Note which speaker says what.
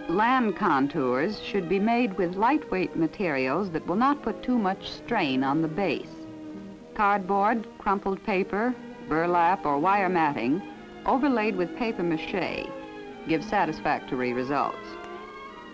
Speaker 1: Land contours should be made with lightweight materials that will not put too much strain on the base. Cardboard, crumpled paper, burlap, or wire matting overlaid with paper mache give satisfactory results.